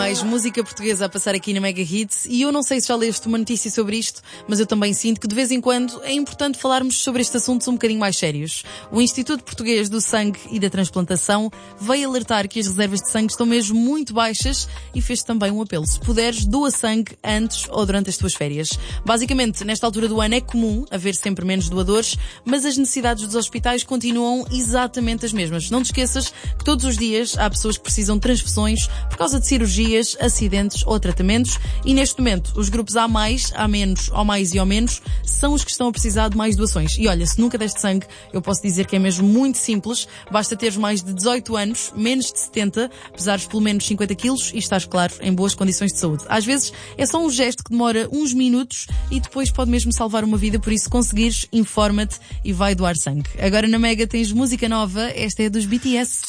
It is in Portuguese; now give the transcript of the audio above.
mais música portuguesa a passar aqui na Mega Hits e eu não sei se já leste uma notícia sobre isto, mas eu também sinto que de vez em quando é importante falarmos sobre estes assuntos um bocadinho mais sérios. O Instituto Português do Sangue e da Transplantação veio alertar que as reservas de sangue estão mesmo muito baixas e fez também um apelo. Se puderes, doa sangue antes ou durante as tuas férias. Basicamente, nesta altura do ano é comum haver sempre menos doadores, mas as necessidades dos hospitais continuam exatamente as mesmas. Não te esqueças que todos os dias há pessoas que precisam de transfusões por causa de cirurgias, acidentes ou tratamentos e neste momento os grupos A+, A-, O+, mais e O-, são os que estão a precisar de mais doações. E olha, se nunca deste sangue, eu posso dizer que é mesmo muito simples. Basta teres mais de 18 anos, menos de 70, pesares pelo menos 50 quilos e estás, claro, em boas condições de saúde. Às vezes é só um gesto que demora uns minutos e depois pode mesmo salvar uma vida, por isso conseguires, informa-te e vai doar sangue. Agora na Mega tens música nova, esta é dos BTS.